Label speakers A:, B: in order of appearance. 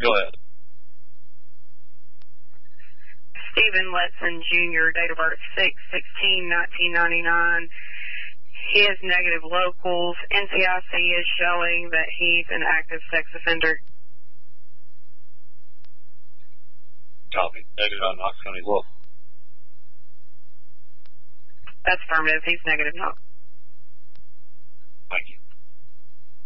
A: Go ahead.
B: Stephen Letson Jr., date of birth 6/16/1999. He has negative locals. NCIC is showing that he's an active sex offender.
A: Copy. Negative on Knox County local.
B: That's affirmative. He's negative.